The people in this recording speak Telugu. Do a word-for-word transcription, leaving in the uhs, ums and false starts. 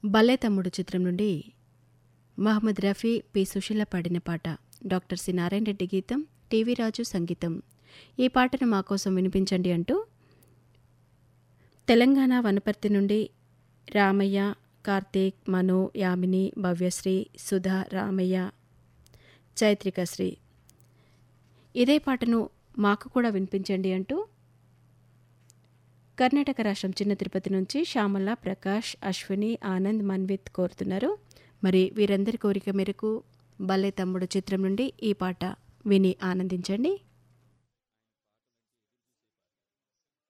భలే తమ్ముడు చిత్రం నుండి మహమ్మద్ రఫీ, పి సుశీల పాడిన పాట. డాక్టర్ సి నారాయణ రెడ్డి గీతం, టీవీ రాజు సంగీతం. ఈ పాటను మా కోసం వినిపించండి అంటూ తెలంగాణ వనపర్తి నుండి రామయ్య, కార్తీక్, మను, యామిని, భవ్యశ్రీ, సుధా, రామయ్య, చైత్రికశ్రీ ఇదే పాటను మాకు కూడా వినిపించండి అంటూ కర్ణాటక రాష్ట్రం చిన్న తిరుపతి నుంచి శ్యామల, ప్రకాష్, అశ్విని, ఆనంద్, మన్విత్ కోరుతున్నారు. మరి వీరందరి కోరిక మేరకు భలే తమ్ముడు చిత్రం నుండి ఈ పాట విని ఆనందించండి.